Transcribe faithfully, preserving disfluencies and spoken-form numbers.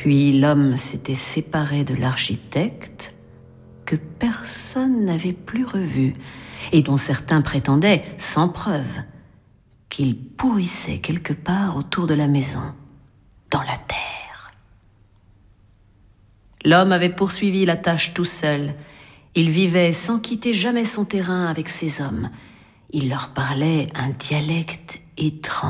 Puis l'homme s'était séparé de l'architecte que personne n'avait plus revu et dont certains prétendaient, sans preuve, qu'il pourrissait quelque part autour de la maison, dans la terre. L'homme avait poursuivi la tâche tout seul. Il vivait sans quitter jamais son terrain avec ses hommes. Il leur parlait un dialecte étrange.